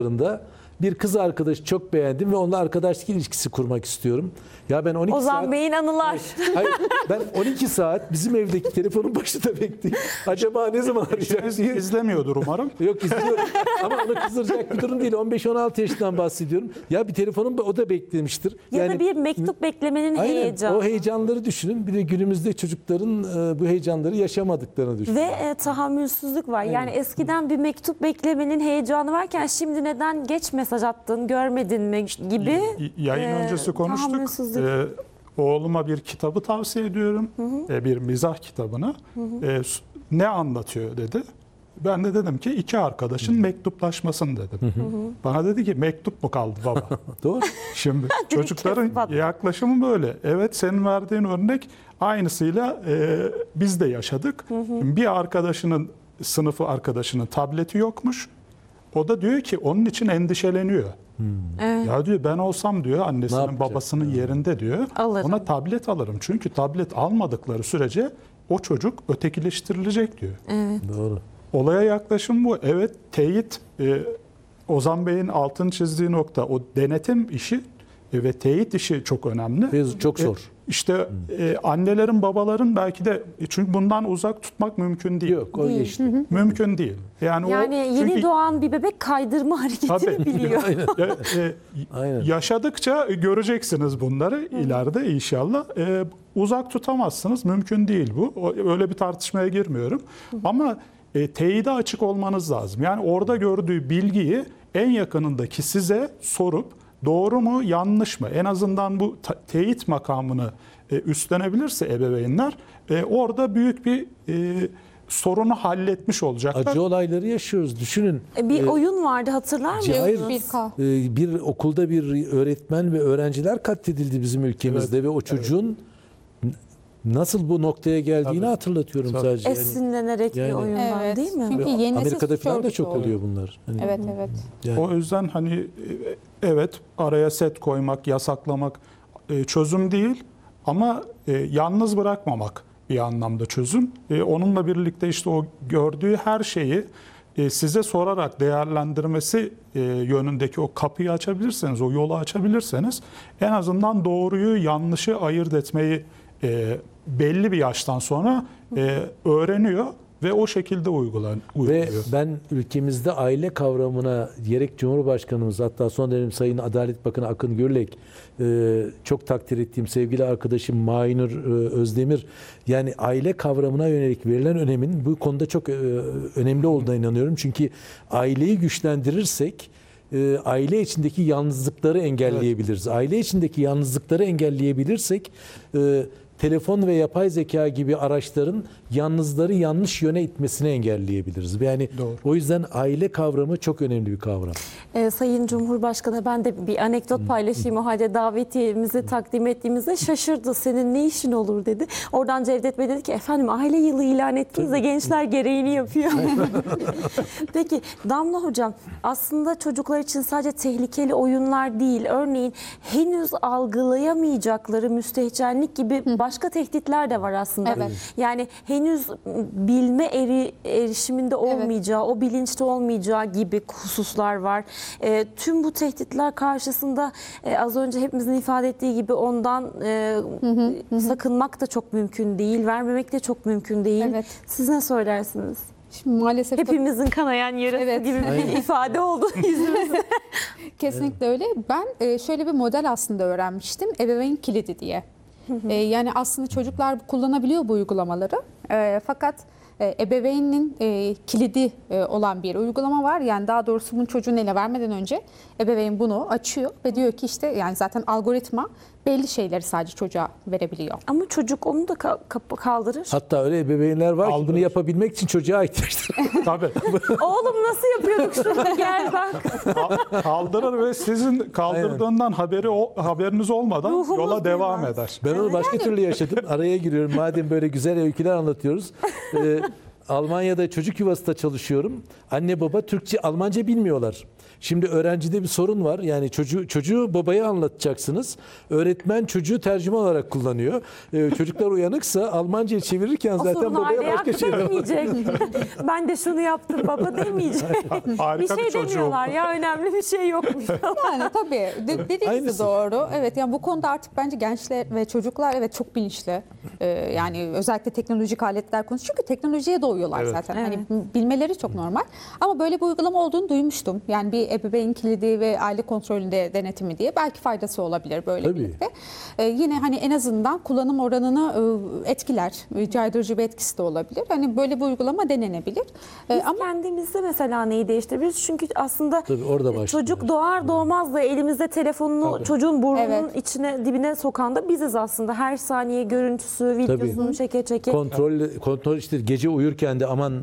bir kız arkadaşı çok beğendim ve onunla arkadaşlık ilişkisi kurmak istiyorum. Ya ben 12 Ozan saat... Bey'in anılar. Hayır, ben 12 saat bizim evdeki telefonun başında bekleyeyim. Acaba ne zaman arayacağız diye. İzlemiyordur umarım. Yok, izliyorum ama onu kızdıracak bir durum değil. 15-16 yaşından bahsediyorum. Ya bir telefonun o da beklemiştir. Ya da bir mektup beklemenin aynen, heyecanı. o heyecanları düşünün. Bir de günümüzde çocukların bu heyecanları yaşamadıklarını düşünün. Ve tahammülsüzlük var. Yani eskiden bir mektup beklemenin heyecanı varken şimdi neden geç mesaj attın, görmedin mi gibi Yayın öncesi konuştuk. tahammülsüzlük. Oğluma bir kitabı tavsiye ediyorum. Bir mizah kitabını. Ne anlatıyor dedi. Ben de dedim ki iki arkadaşın mektuplaşmasını dedim. Bana dedi ki mektup mu kaldı baba? Doğru. Şimdi çocukların yaklaşımı böyle. Evet, senin verdiğin örnek aynısıyla biz de yaşadık. Bir arkadaşının, sınıfı arkadaşının tableti yokmuş. O da diyor ki onun için endişeleniyor. Evet. Ya diyor, ben olsam diyor annesinin babasının yerinde diyor. Alırım. Ona tablet alırım. Çünkü tablet almadıkları sürece o çocuk ötekileştirilecek diyor. Evet. Doğru. Olaya yaklaşım bu. Evet, teyit, Ozan Bey'in altını çizdiği nokta, o denetim işi ve teyit işi çok önemli. Ve çok zor. İşte annelerin, babaların belki de, çünkü bundan uzak tutmak mümkün değil. Yok, o geçti. Mümkün değil. Yani Yeni doğan bir bebek kaydırma hareketini biliyor. Aynen. Yaşadıkça göreceksiniz bunları ileride inşallah. Uzak tutamazsınız. Mümkün değil bu. Öyle bir tartışmaya girmiyorum. Ama teyide açık olmanız lazım. Yani orada gördüğü bilgiyi en yakınındaki size sorup doğru mu, yanlış mı? En azından bu teyit makamını üstlenebilirse ebeveynler orada büyük bir sorunu halletmiş olacaklar. Acı olayları yaşıyoruz. Düşünün. Bir oyun vardı, hatırlar mısınız? Hayır, Bilka. bir okulda bir öğretmen ve öğrenciler katledildi bizim ülkemizde ve o çocuğun nasıl bu noktaya geldiğini hatırlatıyorum sadece. Esinlenerek bir oyundan, Evet. değil mi? Çünkü yeni nesil Amerika'da suç falan da örgütü çok oluyor. oluyor bunlar. Hani, Evet, evet. yani. O yüzden hani evet, araya set koymak, yasaklamak çözüm değil ama yalnız bırakmamak bir anlamda çözüm. Onunla birlikte işte o gördüğü her şeyi size sorarak değerlendirmesi yönündeki o kapıyı açabilirseniz, o yolu açabilirseniz en azından doğruyu, yanlışı ayırt etmeyi belli bir yaştan sonra öğreniyor ve o şekilde uyguluyor. Ve ben ülkemizde aile kavramına gerek Cumhurbaşkanımız, hatta son dönem Sayın Adalet Bakanı Akın Gürlek, çok takdir ettiğim sevgili arkadaşım Mahinur Özdemir, yani aile kavramına yönelik verilen önemin bu konuda çok önemli olduğuna inanıyorum. Çünkü aileyi güçlendirirsek aile içindeki yalnızlıkları engelleyebiliriz. Evet. Aile içindeki yalnızlıkları engelleyebilirsek telefon ve yapay zeka gibi araçların yalnızları yanlış yöne itmesini engelleyebiliriz. Yani o yüzden aile kavramı çok önemli bir kavram. Sayın Cumhurbaşkanı, ben de bir anekdot paylaşayım. O halde davetiyemizi takdim ettiğimizde şaşırdı. Senin ne işin olur dedi. Oradan Cevdet Bey dedi ki, efendim aile yılı ilan ettiniz de gençler gereğini yapıyor. Peki Damla Hocam, aslında çocuklar için sadece tehlikeli oyunlar değil, örneğin henüz algılayamayacakları müstehcenlik gibi başka tehditler de var aslında. Evet. Yani henüz bilme erişiminde olmayacağı, o bilinçte olmayacağı gibi hususlar var. Tüm bu tehditler karşısında az önce hepimizin ifade ettiği gibi ondan sakınmak da çok mümkün değil, vermemek de çok mümkün değil. Evet. Siz ne söylersiniz? Şimdi maalesef Hepimizin kanayan yarası gibi bir ifade oldu yüzümüzde. kesinlikle öyle. Ben şöyle bir model aslında öğrenmiştim. Ebeveyn kilidi diye. Yani aslında çocuklar kullanabiliyor bu uygulamaları. Fakat ebeveynin kilidi olan bir uygulama var. Yani daha doğrusu bunu çocuğun eline vermeden önce ebeveyn bunu açıyor ve diyor ki işte, yani zaten algoritma belli şeyleri sadece çocuğa verebiliyor. Ama çocuk onu da kaldırır. Hatta öyle ebeveynler var ki bunu yapabilmek için çocuğa ihtiyaçları. Tabii. Oğlum nasıl yapıyorduk şurada, gel bak. Kaldırır ve sizin kaldırdığından haberiniz olmadan Ruhumuz yola devam duymaz. eder. Ben onu başka türlü yaşadım. Araya giriyorum. Madem böyle güzel öyküler anlatıyoruz. Almanya'da çocuk yuvasında çalışıyorum. Anne baba Türkçe, Almanca bilmiyorlar. Şimdi öğrencide bir sorun var. Yani çocuğu babaya anlatacaksınız. Öğretmen çocuğu tercüme olarak kullanıyor. Çocuklar uyanıksa Almanca'yı çevirirken O zaten sorunu babaya aileye başka şey var. aktarmayacak. Ben de şunu yaptım baba demeyecek. Bir Harika şey bir çocuğum. demiyorlar ya, önemli bir şey yokmuş. Yani tabii dediğiniz Aynısı. doğru. Evet, yani bu konuda artık bence gençler ve çocuklar evet çok bilinçli. Yani özellikle teknolojik aletler konusu. Çünkü teknolojiye doğuyorlar Evet. zaten. Evet. Hani bilmeleri çok normal. Ama böyle bir uygulama olduğunu duymuştum. Yani bir ebeveyn kilidi ve aile kontrolünde denetimi diye belki faydası olabilir böyle Tabii. birlikte. Yine hani en azından kullanım oranını etkiler. Caydırıcı bir etkisi de olabilir. Hani böyle bir uygulama denenebilir. Biz Ama kendimizde mesela neyi değiştirebiliriz? Çünkü aslında Tabii orada başlıyor. çocuk doğar doğmaz da elimizde telefonunu Tabii. çocuğun burnunun Evet. içine dibine sokan da biziz aslında. Her saniye görüntüsü, videosunu çeke. Kontrol işte gece uyurken de aman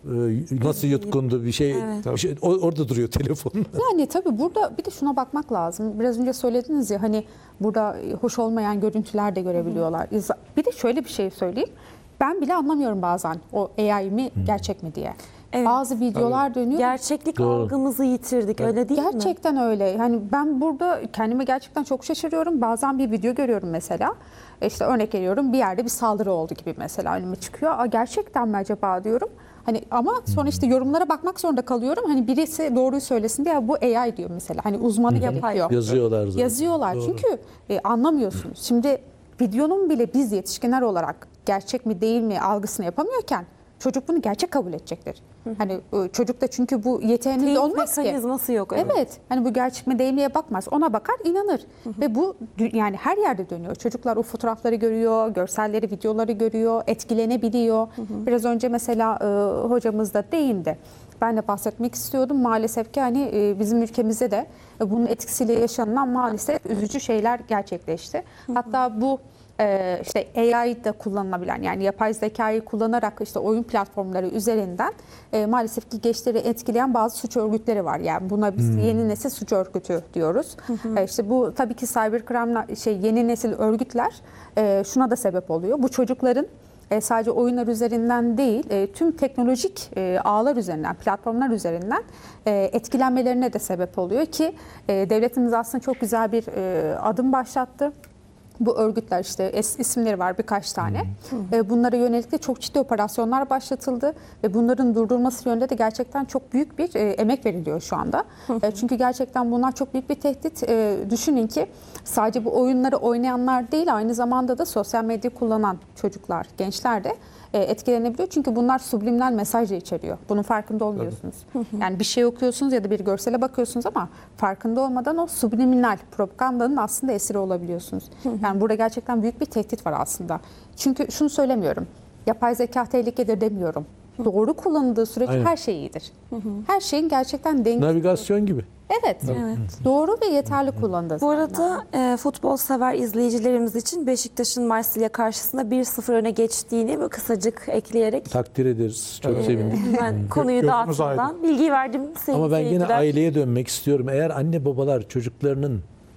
nasıl yutkundu bir şey, bir şey orada duruyor telefon. yani tabii burada bir de şuna bakmak lazım. Biraz önce söylediniz ya hani burada hoş olmayan görüntüler de görebiliyorlar. Bir de şöyle bir şey söyleyeyim. Ben bile anlamıyorum bazen o AI mi gerçek mi diye. Evet. Bazı videolar dönüyor. Gerçeklik Doğru. algımızı yitirdik, öyle değil mi? Gerçekten öyle. Yani ben burada kendime gerçekten çok şaşırıyorum. Bazen bir video görüyorum mesela. İşte örnek veriyorum, bir yerde bir saldırı oldu gibi mesela önüme çıkıyor. Aa, gerçekten mi acaba diyorum. Hani ama sonra işte yorumlara bakmak zorunda kalıyorum. Hani birisi doğruyu söylesin diye bu AI diyor mesela. Hani uzmanı gerekiyor. Yazıyorlar zaten. Yazıyorlar Doğru. çünkü anlamıyorsunuz. Şimdi videonun bile biz yetişkinler olarak gerçek mi değil mi algısını yapamıyorken çocuk bunu gerçek kabul edecektir. Hani çocukta çünkü bu yeteneği Teyit olmaz ki. mekanizması yok. Evet. Hani bu gerçek mi değil miye bakmaz. Ona bakar, inanır. Ve bu yani her yerde dönüyor. Çocuklar o fotoğrafları görüyor, görselleri, videoları görüyor, etkilenebiliyor. Biraz önce mesela hocamız da değindi. Ben de bahsetmek istiyordum. Maalesef ki hani bizim ülkemizde de bunun etkisiyle yaşanılan maalesef üzücü şeyler gerçekleşti. Hatta bu işte AI'da kullanılabilen, yani yapay zekayı kullanarak işte oyun platformları üzerinden maalesef ki gençleri etkileyen bazı suç örgütleri var. Yani buna biz yeni nesil suç örgütü diyoruz. İşte bu tabii ki cybercrime yeni nesil örgütler şuna da sebep oluyor. Bu çocukların sadece oyunlar üzerinden değil, tüm teknolojik ağlar üzerinden, platformlar üzerinden etkilenmelerine de sebep oluyor ki devletimiz aslında çok güzel bir adım başlattı. Bu örgütler işte isimleri var birkaç tane. Bunlara yönelik de çok ciddi operasyonlar başlatıldı ve bunların durdurulması yönünde de gerçekten çok büyük bir emek veriliyor şu anda. Çünkü gerçekten bunlar çok büyük bir tehdit. Düşünün ki sadece bu oyunları oynayanlar değil, aynı zamanda da sosyal medya kullanan çocuklar, gençler de etkilenebiliyor. Çünkü bunlar subliminal mesaj da içeriyor. Bunun farkında olmuyorsunuz. Yani bir şey okuyorsunuz ya da bir görsele bakıyorsunuz ama farkında olmadan o subliminal propagandanın aslında esiri olabiliyorsunuz. Yani burada gerçekten büyük bir tehdit var aslında. Çünkü şunu söylemiyorum. Yapay zeka tehlikedir demiyorum. Doğru kullanıldığı sürece Aynen. her şey iyidir. Her şeyin gerçekten dengesi. Navigasyon gibi. Evet. Doğru ve yeterli kullanıldığı Bu zaman. arada futbol sever izleyicilerimiz için Beşiktaş'ın Marsilya karşısında 1-0 öne geçtiğini böyle kısacık ekleyerek Takdir ederiz. Çok sevindik. ben konuyu Gözümüz dağıtmadan aydın. bilgiyi verdim sevgili Ama ben yine seyirciler. aileye dönmek istiyorum. Eğer anne babalar çocuklarının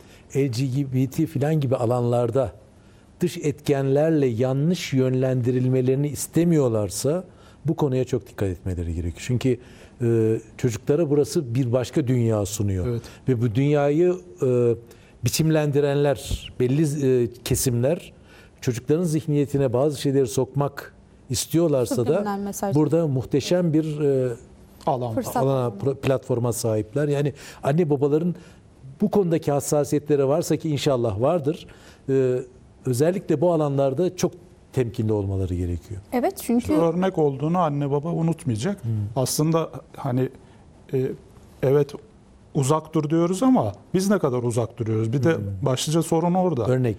LGBT falan gibi alanlarda dış etkenlerle yanlış yönlendirilmelerini istemiyorlarsa bu konuya çok dikkat etmeleri gerekiyor. Çünkü çocuklara burası bir başka dünya sunuyor. Evet. Ve bu dünyayı biçimlendirenler, belli kesimler çocukların zihniyetine bazı şeyleri sokmak istiyorlarsa da Subliminal mesaj. burada muhteşem bir Alan. Fırsat. platforma sahipler. Yani anne babaların bu konudaki hassasiyetleri varsa ki inşallah vardır. Özellikle bu alanlarda çok temkinli olmaları gerekiyor. Evet, çünkü Örnek olduğunu anne baba unutmayacak. Aslında hani evet uzak dur diyoruz ama biz ne kadar uzak duruyoruz? Bir de başlıca sorun orada. Örnek.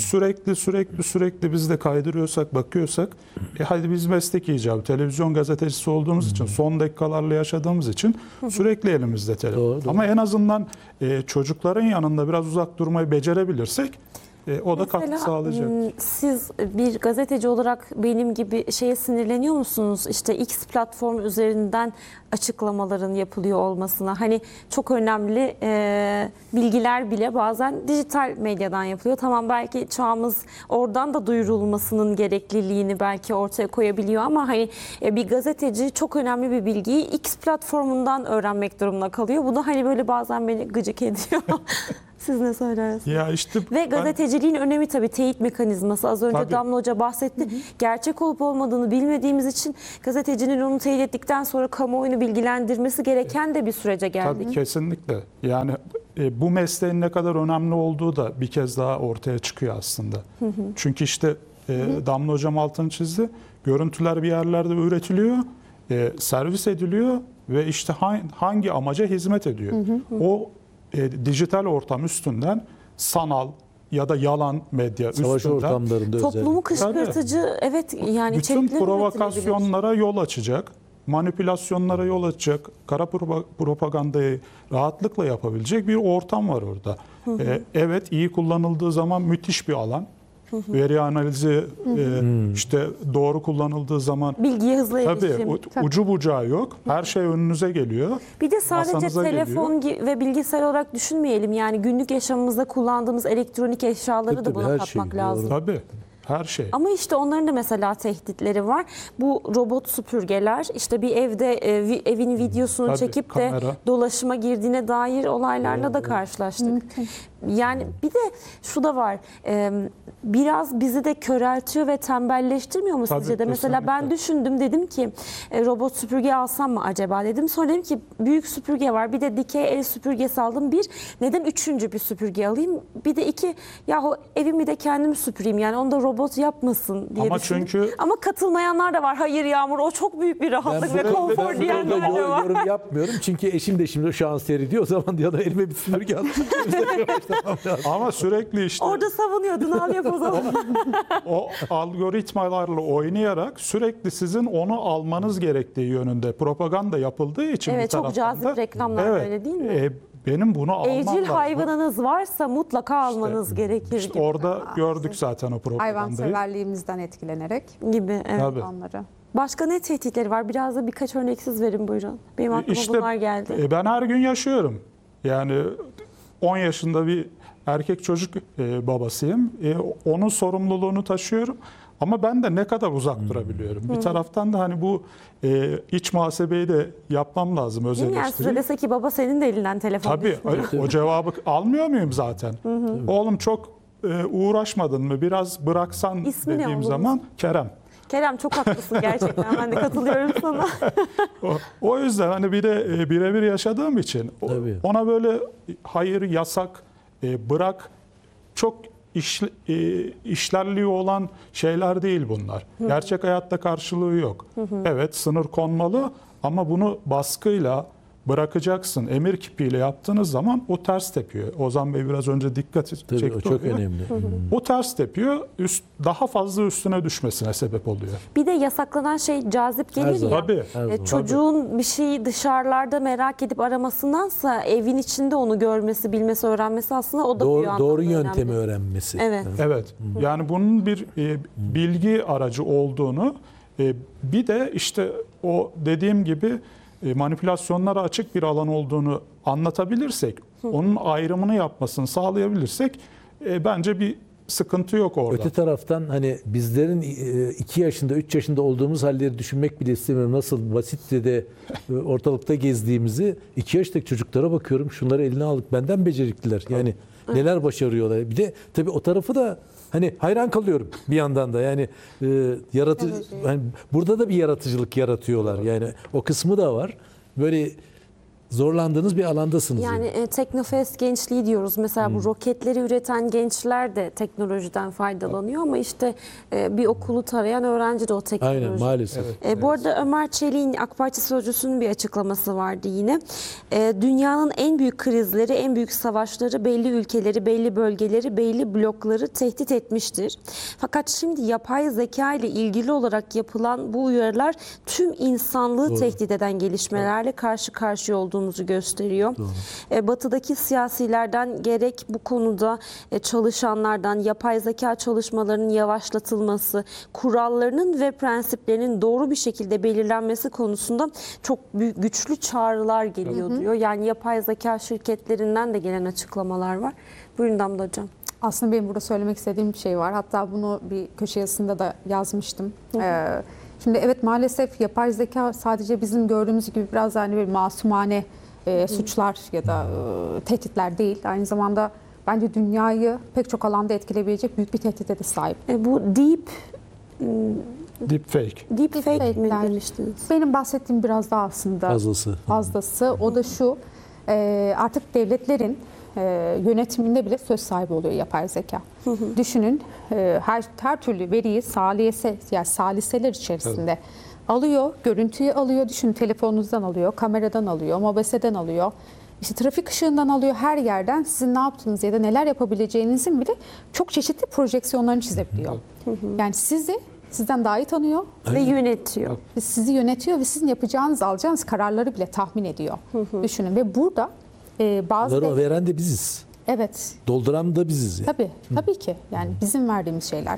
Sürekli biz de kaydırıyorsak, bakıyorsak hadi biz meslek icabı televizyon gazetecisi olduğumuz için, son dakikalarla yaşadığımız için sürekli elimizde telefon. Doğru. Ama en azından çocukların yanında biraz uzak durmayı becerebilirsek o da katkı Mesela, sağlayacak. Siz bir gazeteci olarak benim gibi şeye sinirleniyor musunuz? İşte X platform üzerinden açıklamaların yapılıyor olmasına. Hani çok önemli bilgiler bile bazen dijital medyadan yapılıyor. Tamam, belki çağımız oradan da duyurulmasının gerekliliğini belki ortaya koyabiliyor ama hani bir gazeteci çok önemli bir bilgiyi X platformundan öğrenmek durumunda kalıyor. Bu da hani böyle bazen beni gıcık ediyor. Siz ne söylersiniz? Ya işte Ve gazeteciliğin önemi tabii teyit mekanizması. Az önce Tabii. Damla Hoca bahsetti. Gerçek olup olmadığını bilmediğimiz için gazetecinin onu teyit ettikten sonra kamuoyunu bilgilendirmesi gereken de bir sürece geldik. tabii kesinlikle. Yani bu mesleğin ne kadar önemli olduğu da bir kez daha ortaya çıkıyor aslında. Çünkü işte Damla Hocam altını çizdi. Görüntüler bir yerlerde üretiliyor, servis ediliyor ve işte hangi amaca hizmet ediyor. O dijital ortam üstünden sanal ya da yalan medya Savaş üstünden ortamlarında Toplumu özellikle. kışkırtıcı, evet, yani bütün içerikler üretilebilir. provokasyonlara yol açacak, manipülasyonlara yol açacak, kara propagandayı rahatlıkla yapabilecek bir ortam var orada. Evet, iyi kullanıldığı zaman müthiş bir alan. Veri analizi işte doğru kullanıldığı zaman Bilgiye hızlı erişim. tabii ucu bucağı yok. Her şey önünüze geliyor. Bir de sadece Masanıza telefon ve bilgisayar olarak düşünmeyelim. Yani günlük yaşamımızda kullandığımız elektronik eşyaları da Tabii, buna her katmak şey, lazım. doğru. Tabii her şey. Ama işte onların da mesela tehditleri var. Bu robot süpürgeler, işte bir evde evin videosunu Tabii, çekip kamera. de dolaşıma girdiğine dair olaylarla da karşılaştık. Yani bir de şu da var. Biraz bizi de köreltiyor ve tembelleştirmiyor mu Tabii, sizce de? Mesela ben kesinlikle. düşündüm, dedim ki robot süpürge alsam mı acaba dedim. Sonra dedim ki büyük süpürge var. Bir de dikey el süpürgesi aldım. Bir, neden üçüncü bir süpürge alayım? Bir de iki, yahu evimi de kendim süpüreyim. Yani onu da robot yapmasın diye Ama düşündüm. çünkü- Ama katılmayanlar da var. Hayır Yağmur, o çok büyük bir rahatlık ve konfor Ben diyenler burada de var. yorum yapmıyorum. Çünkü eşim de şimdi şu an seyrediyor. O zaman ya da elime bir süpürge aldım. Ama sürekli işte Orada savunuyordun, al yap o zaman. o algoritmalarla oynayarak sürekli sizin onu almanız gerektiği yönünde propaganda yapıldığı için Evet, bir çok taraftan cazip da, reklamlar böyle değil mi? Benim bunu almam Evcil lazım. hayvanınız varsa mutlaka almanız gerekir İşte gibi. orada gördük zaten o propagandayı. Hayvanseverliğimizden etkilenerek Gibi, evet. Tabii. onları. Başka ne tehditleri var? Biraz da birkaç örneksiz verin, buyurun. Benim aklıma İşte, bunlar geldi. Ben her gün yaşıyorum. Yani 10 yaşında bir erkek çocuk babasıyım. Onun sorumluluğunu taşıyorum. Ama ben de ne kadar uzak durabiliyorum. Bir taraftan da hani bu iç muhasebeyi de yapmam lazım, öz Değil mi? Yani size eleştiri. dese ki baba senin de elinden telefon Tabii o cevabı almıyor muyum zaten? Oğlum çok uğraşmadın mı? Biraz bıraksan İsmi ne dediğim oğlunuz? zaman Kerem. Kerem, çok haklısın gerçekten. Ben de katılıyorum sana. O yüzden hani bir de birebir yaşadığım için Tabii. ona böyle hayır, yasak, bırak, çok işlerliği olan şeyler değil bunlar. Gerçek hayatta karşılığı yok. Evet, sınır konmalı ama bunu baskıyla bırakacaksın. Emir kipiyle yaptığınız zaman o ters tepiyor. Ozan Bey biraz önce dikkat Tabii, çekti. o çok oraya. önemli. O ters tepiyor, daha fazla üstüne düşmesine sebep oluyor. Bir de yasaklanan şey cazip Her gelir zaman. ya. Tabii. Her zaman. Çocuğun bir şeyi dışarılarda merak edip aramasındansa evin içinde onu görmesi, bilmesi, öğrenmesi aslında o da bir anlamda Doğru önemli. yöntemi öğrenmesi. Evet. Evet. Yani bunun bir bilgi aracı olduğunu, bir de işte o dediğim gibi manipülasyonlara açık bir alan olduğunu anlatabilirsek, onun ayrımını yapmasını sağlayabilirsek bence bir sıkıntı yok orada. Öte taraftan hani bizlerin 2 yaşında, 3 yaşında olduğumuz halleri düşünmek bile istemiyorum. Nasıl basitle de ortalıkta gezdiğimizi, 2 yaşındaki çocuklara bakıyorum. Şunları eline aldık. Benden becerikliler. Yani neler başarıyorlar. Bir de tabii o tarafı da hani hayran kalıyorum bir yandan da. Yani yaratıcı, hani burada da bir yaratıcılık yaratıyorlar. Yani o kısmı da var. Böyle zorlandığınız bir alandasınız. Yani Teknofest gençliği diyoruz. Mesela bu roketleri üreten gençler de teknolojiden faydalanıyor ama işte bir okulu tarayan öğrenci de o teknoloji. Aynen, maalesef. Bu arada Ömer Çelik'in AK Parti sözcüsünün bir açıklaması vardı yine. Dünyanın en büyük krizleri, en büyük savaşları belli ülkeleri, belli bölgeleri, belli blokları tehdit etmiştir. Fakat şimdi yapay zeka ile ilgili olarak yapılan bu uyarılar tüm insanlığı tehdit eden gelişmelerle karşı karşıya olduğunu olduğumuzu gösteriyor. Batı'daki siyasilerden gerek bu konuda çalışanlardan yapay zeka çalışmalarının yavaşlatılması, kurallarının ve prensiplerinin doğru bir şekilde belirlenmesi konusunda çok büyük, güçlü çağrılar geliyor diyor. Yani yapay zeka şirketlerinden de gelen açıklamalar var. Buyurun Damla Hocam. Aslında benim burada söylemek istediğim bir şey var. Hatta bunu bir köşe yazısında da yazmıştım. Şimdi evet, maalesef yapay zeka sadece bizim gördüğümüz gibi biraz hani bir masumane suçlar ya da tehditler değil. Aynı zamanda bence dünyayı pek çok alanda etkileyebilecek büyük bir tehdide de sahip. Bu Deepfake. deepfake mi Deepfake'ler. demiştiniz? Benim bahsettiğim biraz daha aslında fazlası. O da şu, artık devletlerin yönetiminde bile söz sahibi oluyor yapay zeka. Düşünün, her türlü veriyi saliseler içerisinde alıyor, görüntüyü alıyor. Düşünün, telefonunuzdan alıyor, kameradan alıyor, mobeseden alıyor. İşte trafik ışığından alıyor, her yerden sizin ne yaptığınızı ya da neler yapabileceğinizin bile çok çeşitli projeksiyonlarını çizebiliyor. Yani sizden daha iyi tanıyor. Ve yönetiyor. Sizi yönetiyor ve sizin yapacağınız, alacağınız kararları bile tahmin ediyor. Düşünün, ve burada bazı Bunları veren de biziz. evet, Dolduran da biziz. Yani. tabii ki, yani bizim verdiğimiz şeyler.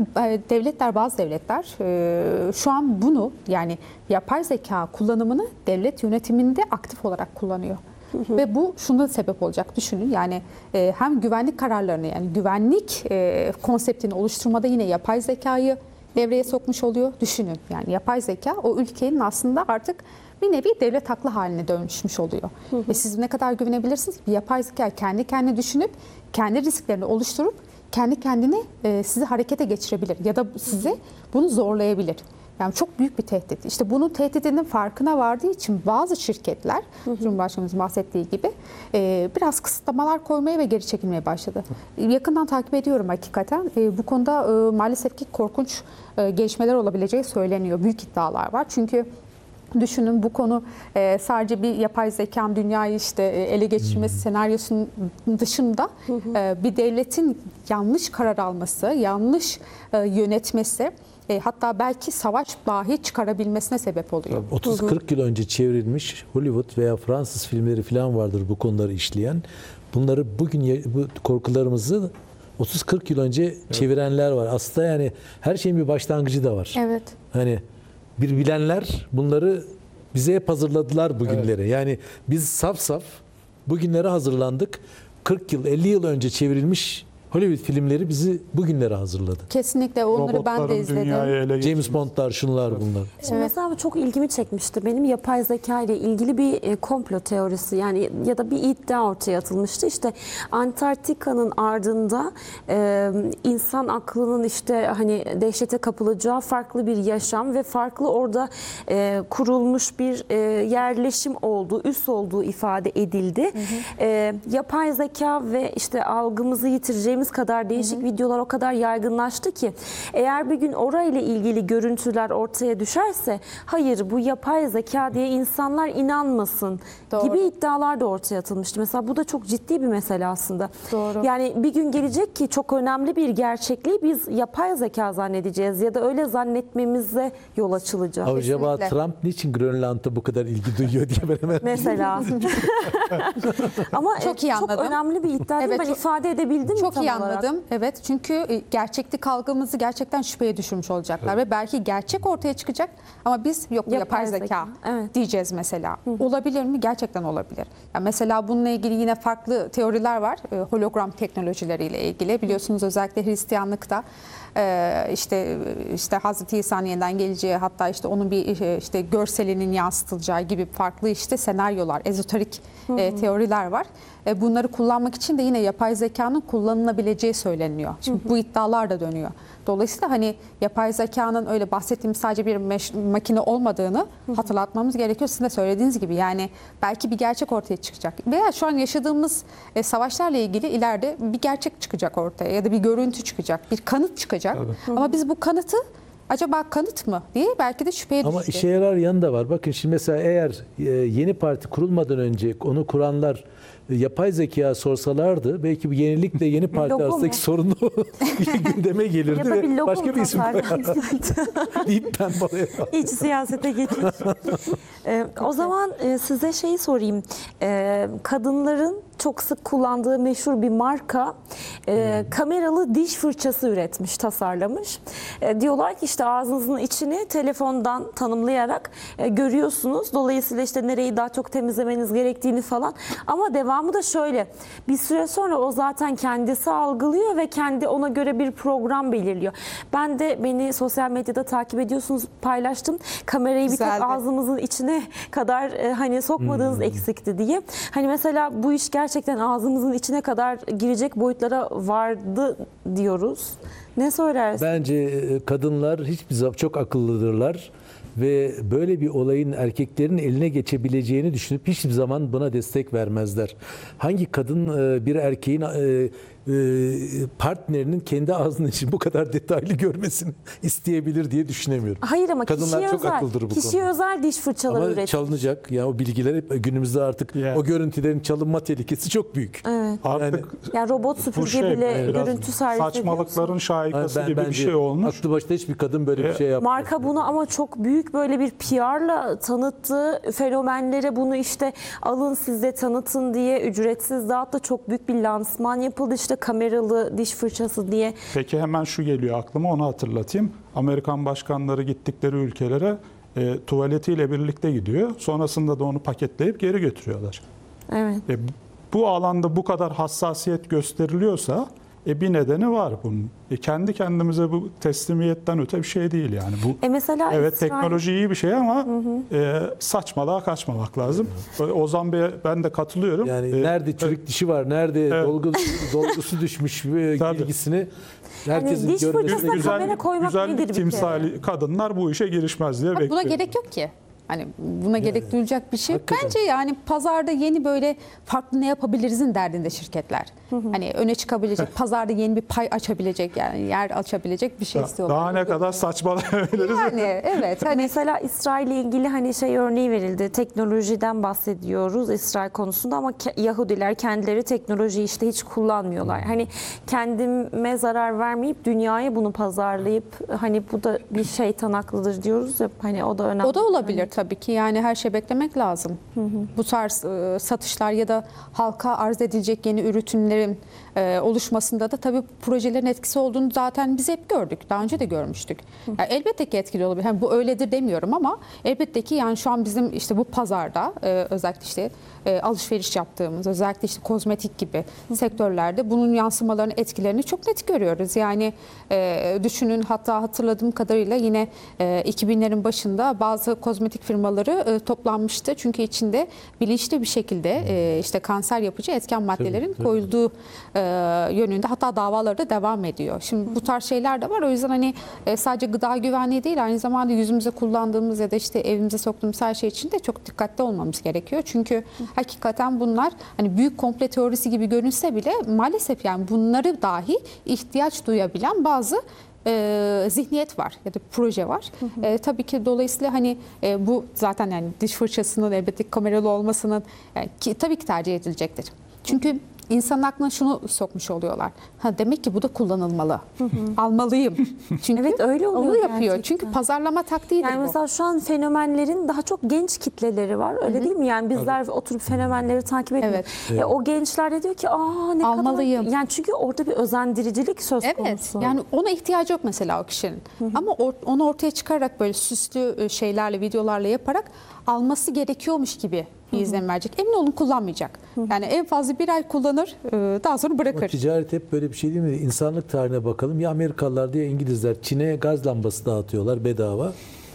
Ve bazı devletler şu an bunu, yani yapay zeka kullanımını devlet yönetiminde aktif olarak kullanıyor. Ve bu şuna sebep olacak, düşünün, yani hem güvenlik kararlarını, yani güvenlik konseptini oluşturmada yine yapay zekayı devreye sokmuş oluyor. Düşünün, yani yapay zeka o ülkenin aslında artık bir nevi devlet aklı haline dönüşmüş oluyor. Ve siz ne kadar güvenebilirsiniz? Bir yapay zeka kendi kendine düşünüp, kendi risklerini oluşturup, kendi kendine sizi harekete geçirebilir ya da size bunu zorlayabilir. Yani çok büyük bir tehdit. İşte bunun tehdidinin farkına vardığı için bazı şirketler, Cumhurbaşkanımızın bahsettiği gibi biraz kısıtlamalar koymaya ve geri çekilmeye başladı. Yakından takip ediyorum hakikaten. Bu konuda maalesef ki korkunç gelişmeler olabileceği söyleniyor. Büyük iddialar var. Çünkü düşünün, bu konu sadece bir yapay zekanın dünyayı işte ele geçirmesi senaryosunun dışında bir devletin yanlış karar alması, yanlış yönetmesi, hatta belki savaş dahi çıkarabilmesine sebep oluyor. 30-40 yıl önce çevrilmiş Hollywood veya Fransız filmleri falan vardır bu konuları işleyen. Bunları bugün, bu korkularımızı 30-40 yıl önce çevirenler var. Aslında yani her şeyin bir başlangıcı da var. Evet. Hani bir bilenler bunları bize hep hazırladılar bugünlere. Yani biz saf bugünlere hazırlandık. 40 yıl, 50 yıl önce çevrilmiş Hollywood filmleri bizi bugünlere hazırladı. Kesinlikle onları ben de Robotların izledim. dünyayı ele James geçirmesi. Bond'lar, şunlar bunlar. Şimdi mesela bu çok ilgimi çekmişti. Benim yapay zeka ile ilgili bir komplo teorisi, yani ya da bir iddia ortaya atılmıştı. İşte Antarktika'nın ardında insan aklının işte hani dehşete kapılacağı farklı bir yaşam ve farklı orada kurulmuş bir yerleşim olduğu, üs olduğu ifade edildi. Yapay zeka ve işte algımızı yitireceğimiz kadar değişik videolar o kadar yaygınlaştı ki eğer bir gün orayla ilgili görüntüler ortaya düşerse hayır bu yapay zeka diye insanlar inanmasın gibi iddialar da ortaya atılmıştı. Mesela bu da çok ciddi bir mesele aslında. Doğru. Yani bir gün gelecek ki çok önemli bir gerçekliği biz yapay zeka zannedeceğiz ya da öyle zannetmemize yol açılacak. Acaba Kesinlikle. Trump niçin Grönland'a bu kadar ilgi duyuyor diye ben hemen Mesela. Ama Çok iyi çok anladım. önemli bir iddia değil. Evet, Ben çok- ifade edebildim mi Çok tam iyi olarak? anladım. Evet, çünkü gerçeklik algımızı gerçekten şüpheye düşürmüş olacaklar ve belki gerçek ortaya çıkacak ama biz yok bu yapay zeka Evet. diyeceğiz mesela. Olabilir mi? Gerçekten olabilir. Yani mesela bununla ilgili yine farklı teoriler var. Hologram teknolojileriyle ilgili. Biliyorsunuz özellikle Hristiyanlıkta işte Hazreti İsa'nın yeniden geleceği, hatta işte onun bir işte görselinin yansıtılacağı gibi farklı işte senaryolar, ezoterik teoriler var. Bunları kullanmak için de yine yapay zekanın kullanılabileceği söyleniyor. Şimdi bu iddialar da dönüyor. Dolayısıyla hani yapay zekanın öyle bahsettiğimiz sadece bir makine olmadığını hatırlatmamız gerekiyor. Sizin de söylediğiniz gibi, yani belki bir gerçek ortaya çıkacak. Veya şu an yaşadığımız savaşlarla ilgili ileride bir gerçek çıkacak ortaya ya da bir görüntü çıkacak, bir kanıt çıkacak. Ama biz bu kanıtı acaba kanıt mı diye belki de şüpheye Ama düşeceğiz. işe yarar yanı da var. Bakın şimdi mesela eğer yeni parti kurulmadan önce onu kuranlar yapay zeka sorsalardı belki bu yenilikle yeni parti Logo mu? arasındaki sorunu gündeme gelirdi Ya da bir ve logo başka bir isim tasarlandı. deyip ben buraya İç siyasete geçiş. O zaman size şeyi sorayım. Kadınların çok sık kullandığı meşhur bir marka kameralı diş fırçası üretmiş, tasarlamış. Diyorlar ki işte ağzınızın içini telefondan tanımlayarak görüyorsunuz. Dolayısıyla işte nereyi daha çok temizlemeniz gerektiğini falan. Ama devamı da şöyle. Bir süre sonra o zaten kendisi algılıyor ve kendi ona göre bir program belirliyor. Ben de beni sosyal medyada takip ediyorsunuz, paylaştım. Kamerayı bir tek Güzeldi. ağzımızın içine kadar hani sokmadığınız eksikti diye. Hani mesela bu iş gerçekten ağzımızın içine kadar girecek boyutlara vardı diyoruz. Ne söylersiniz? Bence kadınlar hiçbir zaman çok akıllıdırlar ve böyle bir olayın erkeklerin eline geçebileceğini düşünüp hiçbir zaman buna destek vermezler. Hangi kadın bir erkeğin partnerinin kendi ağzının için bu kadar detaylı görmesini isteyebilir diye düşünemiyorum. Hayır ama Kadınlar kişiye çok özel, akıllıdır bu kişiye konuda. özel diş fırçaları Ama üretmiş. çalınacak. Ya o bilgiler hep günümüzde artık Yani. o görüntülerin çalınma tehlikesi çok büyük. Evet. Artık Yani robot süpürge bu şey bile biraz görüntü servis ediyor. saçmalıkların şaikası gibi bir Bence şey olmuş. aklı başta hiçbir kadın böyle bir şey yapmaz. Marka bunu ama çok büyük böyle bir PR'la tanıttı. Fenomenlere bunu işte alın siz de tanıtın diye ücretsiz dağıttı. Çok büyük bir lansman yapıldı işte kameralı diş fırçası diye. Peki hemen şu geliyor aklıma, onu hatırlatayım. Amerikan başkanları gittikleri ülkelere tuvaletiyle birlikte gidiyor. Sonrasında da onu paketleyip geri götürüyorlar. Evet. Bu alanda bu kadar hassasiyet gösteriliyorsa bir nedeni var bunun. Kendi kendimize bu teslimiyetten öte bir şey değil yani. Bu Mesela evet, İsrail- teknoloji iyi bir şey ama saçmalığa kaçmamak lazım. Ozan Bey'e ben de katılıyorum. Yani nerede çürük dişi var, nerede Evet. dolgusu düşmüş Tabii. bilgisini herkesin diş görmesi. fırçasına kamera koymak nedir güzellik bir kere? timsali kadınlar bu işe girişmez diye Buna bekliyorum. gerek yok ki. Hani buna gerek duyulacak bir şey yok. hakikaten. Bence yani pazarda yeni böyle farklı ne yapabilirizin derdinde şirketler. Hani öne çıkabilecek, pazarda yeni bir pay açabilecek, yani yer açabilecek bir şey istiyorlar. Daha ne kadar saçmalayabiliriz. Yani evet hani Mesela İsrail ile ilgili hani şey örneği verildi. Teknolojiden bahsediyoruz İsrail konusunda ama Yahudiler kendileri teknolojiyi işte hiç kullanmıyorlar. Hani kendime zarar vermeyip dünyaya bunu pazarlayıp hani bu da bir şeytan aklıdır diyoruz ya, hani o da önemli. o da olabilir tabii ki, yani her şey beklemek lazım. Bu tarz satışlar ya da halka arz edilecek yeni ürünlerin oluşmasında da tabii projelerin etkisi olduğunu zaten biz hep gördük. Daha önce de görmüştük. Yani elbette ki etkili olabilir. Yani bu öyledir demiyorum ama elbette ki yani şu an bizim işte bu pazarda özellikle işte alışveriş yaptığımız, özellikle işte kozmetik gibi sektörlerde bunun yansımalarını, etkilerini çok net görüyoruz. Yani düşünün, hatta hatırladığım kadarıyla yine 2000'lerin başında bazı kozmetik firmaları toplanmıştı. Çünkü içinde bilinçli bir şekilde işte kanser yapıcı etken maddelerin tabii. koyulduğu yönünde, hatta davaları da devam ediyor. Şimdi bu tarz şeyler de var. O yüzden hani sadece gıda güvenliği değil, aynı zamanda yüzümüze kullandığımız ya da işte evimize soktuğumuz her şey için de çok dikkatli olmamız gerekiyor. Çünkü hakikaten bunlar hani büyük komple teorisi gibi görünse bile maalesef yani bunları dahi ihtiyaç duyabilen bazı zihniyet var ya da proje var. Tabii ki dolayısıyla hani bu zaten yani diş fırçasının elbette kameralı olmasının tabii ki tercih edilecektir. Çünkü insanın aklına şunu sokmuş oluyorlar. Ha, demek ki bu da kullanılmalı. Almalıyım. Çünkü Evet, öyle oluyor onu yapıyor. gerçekten. Çünkü pazarlama taktiğidir Yani bu. mesela şu an fenomenlerin daha çok genç kitleleri var. Öyle değil mi? Yani bizler oturup fenomenleri takip ediyoruz. Evet. O gençler de diyor ki ne Almalıyım. kadar... Yani çünkü orada bir özendiricilik söz Evet, konusu. yani ona ihtiyacı yok mesela o kişinin. Ama onu ortaya çıkararak böyle süslü şeylerle, videolarla yaparak alması gerekiyormuş gibi bir izlenim verecek. Emin olun kullanmayacak. Yani en fazla bir ay kullanır, daha sonra Ama bırakır. ticaret hep böyle bir şey değil mi? İnsanlık tarihine bakalım. Ya Amerikalılar diye İngilizler Çin'e gaz lambası dağıtıyorlar bedava.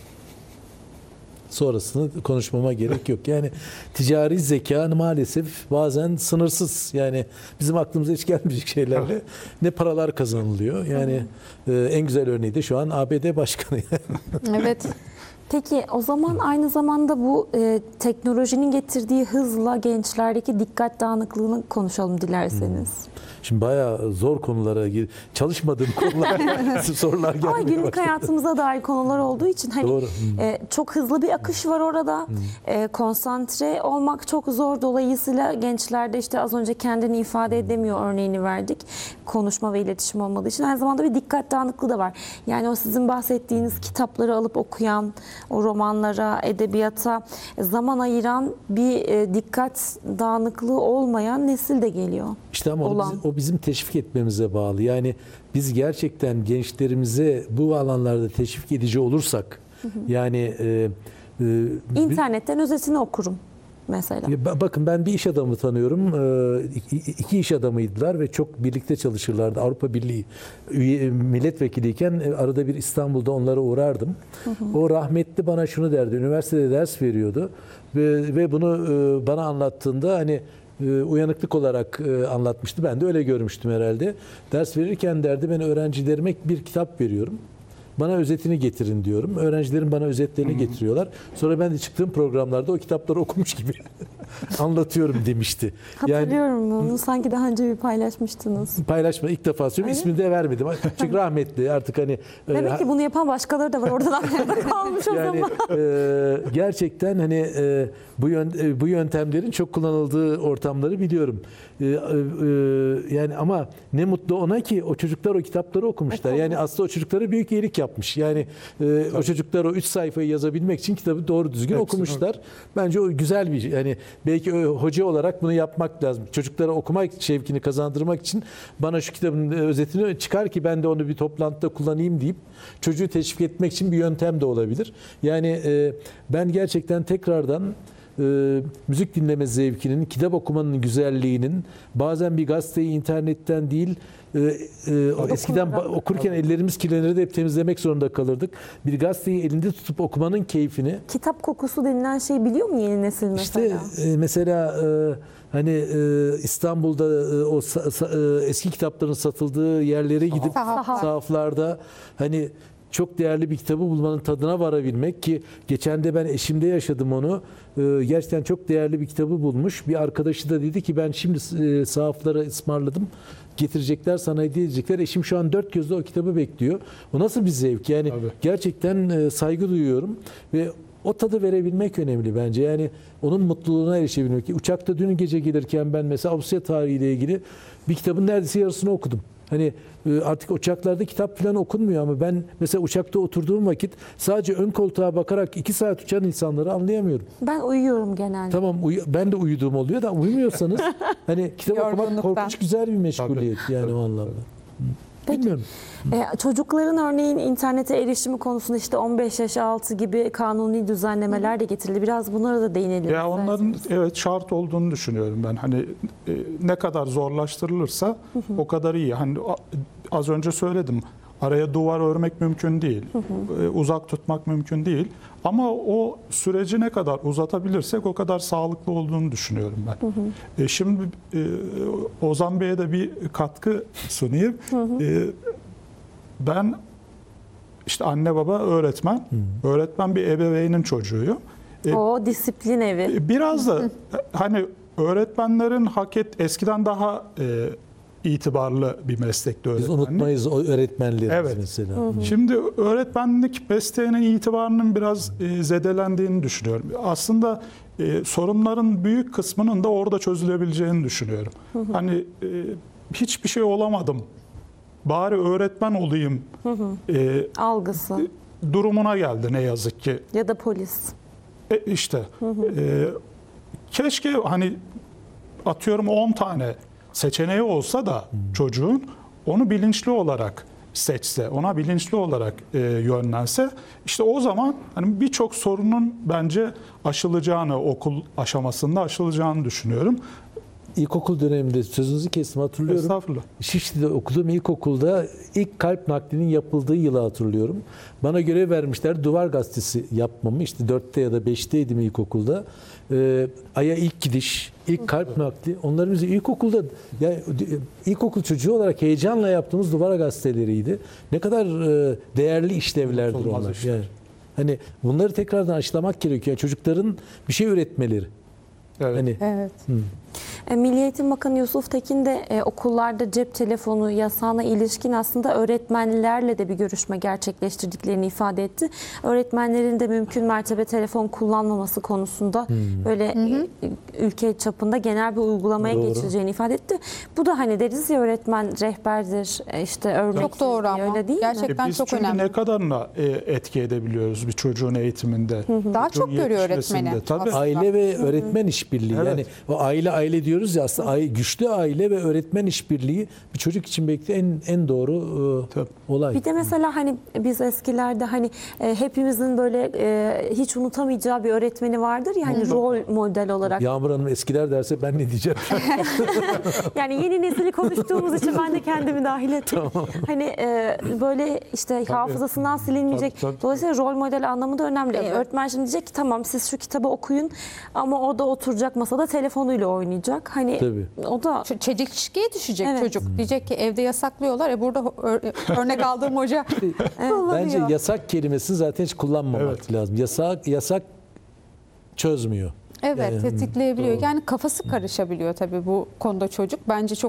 Sonrasını konuşmama gerek yok. Yani ticari zeka maalesef bazen sınırsız. Yani bizim aklımıza hiç gelmeyecek şeylerle ne paralar kazanılıyor. Yani en güzel örneği de şu an ABD Başkanı. Evet. Peki o zaman aynı zamanda bu teknolojinin getirdiği hızla gençlerdeki dikkat dağınıklığını konuşalım dilerseniz. Şimdi bayağı zor konulara çalışmadığım konular sorular gelmeye Ama günlük başladı. hayatımıza dair konular olduğu için hani Doğru. çok hızlı bir akış var orada. Konsantre olmak çok zor. Dolayısıyla gençlerde işte az önce kendini ifade edemiyor örneğini verdik. Konuşma ve iletişim olmadığı için. Aynı zamanda bir dikkat dağınıklığı da var. Yani o sizin bahsettiğiniz kitapları alıp okuyan, o romanlara, edebiyata zaman ayıran bir dikkat dağınıklığı olmayan nesil de geliyor. İşte ama olan. o bizim teşvik etmemize bağlı. Yani biz gerçekten gençlerimize bu alanlarda teşvik edici olursak, yani İnternetten özetini okurum mesela. bakın ben bir iş adamı tanıyorum. İki iş adamıydılar ve çok birlikte çalışırlardı. Avrupa Birliği milletvekiliyken arada bir İstanbul'da onlara uğrardım. O rahmetli bana şunu derdi. Üniversitede ders veriyordu ve bunu bana anlattığında hani uyanıklık olarak anlatmıştı. Ben de öyle görmüştüm herhalde. Ders verirken derdi ben öğrencilerime bir kitap veriyorum. Bana özetini getirin diyorum. Öğrencilerim bana özetlerini getiriyorlar. Sonra ben de çıktığım programlarda o kitapları okumuş gibi anlatıyorum demişti. Hatırlıyorum bunu. Sanki daha önce bir paylaşmıştınız. Paylaşma ilk defa söylüyorum. İsmini de vermedim. Çünkü rahmetli artık hani Demek ki bunu yapan başkaları da var. Oradan aklımda kalmış o yani zaman. gerçekten hani bu yöntemlerin çok kullanıldığı ortamları biliyorum. Yani ama ne mutlu ona ki o çocuklar o kitapları okumuşlar. Yani aslında o çocuklara büyük iyilik yapmış. Yani o çocuklar o 3 sayfayı yazabilmek için kitabı doğru düzgün okumuşlar. Bence o güzel bir yani belki hoca olarak bunu yapmak lazım. Çocuklara okumak şevkini kazandırmak için bana şu kitabın özetini çıkar ki ben de onu bir toplantıda kullanayım deyip çocuğu teşvik etmek için bir yöntem de olabilir. Yani ben gerçekten tekrardan müzik dinleme zevkinin, kitap okumanın güzelliğinin bazen bir gazeteyi internetten değil eskiden okurken ellerimiz kirlenirdi hep temizlemek zorunda kalırdık. Bir gazeteyi elinde tutup okumanın keyfini. Kitap kokusu denilen şeyi biliyor mu yeni nesil mesela? İşte mesela hani İstanbul'da o eski kitapların satıldığı yerlere gidip sahaflarda hani çok değerli bir kitabı bulmanın tadına varabilmek ki geçen de ben eşimde yaşadım onu. Gerçekten çok değerli bir kitabı bulmuş. Bir arkadaşı da dedi ki ben şimdi sahaflara ısmarladım. Getirecekler sana hediye edecekler. Eşim şu an dört gözle o kitabı bekliyor. O nasıl bir zevk? Yani Tabii. gerçekten saygı duyuyorum ve o tadı verebilmek önemli bence. Yani onun mutluluğuna erişebilmek. Uçakta dün gece gelirken ben mesela Avusturya tarihiyle ilgili bir kitabın neredeyse yarısını okudum. Hani artık uçaklarda kitap falan okunmuyor ama ben mesela uçakta oturduğum vakit sadece ön koltuğa bakarak 2 saat uçan insanları anlayamıyorum. Ben uyuyorum genelde. Tamam ben de uyuduğum oluyor da uyumuyorsanız hani kitap okumak Yorgunluktan. korkunç güzel bir meşguliyet yani o anlamda. Bilmiyorum. Çocukların örneğin internete erişimi konusunda işte 15 yaş altı gibi kanuni düzenlemeler de getirildi. Biraz bunlara da değinelim. Ya onların isterseniz. evet şart olduğunu düşünüyorum ben. Hani ne kadar zorlaştırılırsa o kadar iyi. Hani az önce söyledim. Araya duvar örmek mümkün değil. Uzak tutmak mümkün değil. Ama o süreci ne kadar uzatabilirsek o kadar sağlıklı olduğunu düşünüyorum ben. Şimdi Ozan Bey'e de bir katkı sunayım. Ben işte anne baba öğretmen. Öğretmen bir ebeveynin çocuğuyum. O disiplin evi. Biraz da hani öğretmenlerin eskiden daha itibarlı bir meslekti Biz öğretmenlik. unutmayız o öğretmenlerimiz Evet. mesela. Şimdi öğretmenlik mesleğinin itibarının biraz zedelendiğini düşünüyorum. Aslında sorunların büyük kısmının da orada çözülebileceğini düşünüyorum. Hani hiçbir şey olamadım, bari öğretmen olayım Algısı. durumuna geldi ne yazık ki. Ya da polis. İşte keşke hani atıyorum 10 tane seçeneği olsa da çocuğun onu bilinçli olarak seçse, ona bilinçli olarak yönlense işte o zaman hani birçok sorunun bence aşılacağını, okul aşamasında aşılacağını düşünüyorum. İlkokul döneminde sözünüzü kestim hatırlıyorum. Estağfurullah. Şişli'de okuduğum ilkokulda ilk kalp naklinin yapıldığı yılı hatırlıyorum. Bana görev vermişler duvar gazetesi yapmamı. İşte 4'te ya da 5'teydim ilkokulda. Ay'a ilk gidiş, ilk kalp nakli. Onların bize ilkokulda yani ilkokul çocuğu olarak heyecanla yaptığımız duvar gazeteleriydi. Ne kadar değerli işlevlerdir Unutulmaz onlar. işler. Yani. Hani bunları tekrardan aşılamak gerekiyor. Çocukların bir şey üretmeleri. Evet. Hani Evet. Milli Eğitim Bakanı Yusuf Tekin de okullarda cep telefonu yasağına ilişkin aslında öğretmenlerle de bir görüşme gerçekleştirdiklerini ifade etti. Öğretmenlerin de mümkün mertebe telefon kullanmaması konusunda böyle ülke çapında genel bir uygulamaya Doğru. geçileceğini ifade etti. Bu da hani deriz ya öğretmen rehberdir, işte örnek. Çok doğru ama. Öyle değil mi? Gerçekten Biz çok çünkü önemli. ne kadarına etki edebiliyoruz bir çocuğun eğitiminde. Daha çocuğun çok görüyor yetişmesinde. öğretmeni. Tabii. Aslında. aile ve öğretmen işbirliği. Evet. Yani o aile diyoruz ya, aslında güçlü aile ve öğretmen işbirliği bir çocuk için belki de en doğru Tabii. olay. Bir de mesela hani biz eskilerde hani hepimizin böyle hiç unutamayacağı bir öğretmeni vardır ya hani rol model olarak. Yağmur Hanım eskiler derse ben ne diyeceğim? Yani yeni nesili konuştuğumuz için ben de kendimi dahil ettim. Hani böyle işte hafızasından silinmeyecek. Tabii, tabii. Dolayısıyla rol model anlamı da önemli. Evet. Öğretmen şimdi diyecek ki tamam siz şu kitabı okuyun ama o da oturacak masada telefonuyla oynayacak. Hani Tabii. o da Çelişkiye düşecek Evet. çocuk. Diyecek ki evde yasaklıyorlar. Burada örnek aldığım hoca Bence kullanıyor. yasak kelimesini zaten hiç kullanmamak Evet. lazım. Yasak çözmüyor. Evet, Yani, tetikleyebiliyor. doğru. Yani kafası karışabiliyor tabii bu konuda çocuk. Bence çok